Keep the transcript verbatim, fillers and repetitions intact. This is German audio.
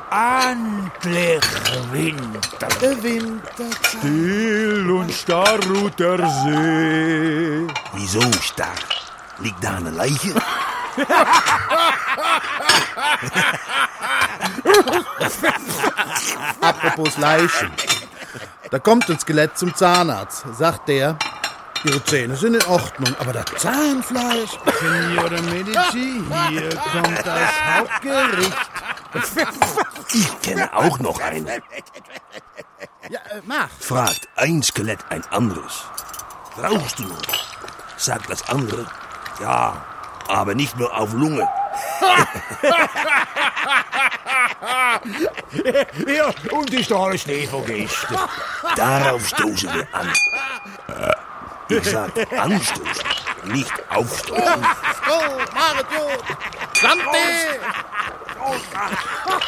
Endlich Winter. Der Winter. Still und starr ruht der See. Wieso starr? Liegt da eine Leiche? Apropos Leichen. Da kommt ein Skelett zum Zahnarzt. Sagt der, Ihre Zähne sind in Ordnung, aber das Zahnfleisch... Signore Medici, hier kommt das Hauptgericht. Ich kenne auch noch einen. Ja, äh, mach. Fragt ein Skelett ein anderes. Rauchst du noch? Sagt das andere, ja, aber nicht nur auf Lunge. Ja, und ist da alles Schnee von gestern? Darauf stoßen wir an. Ich sag anstoßen, nicht aufstoßen. Oh, Mario! Santi!